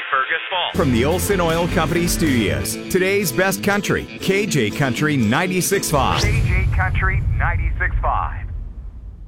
Fergus Falls. From the Olson Oil Company Studios, today's best country, KJ Country 96.5. KJ Country 96.5.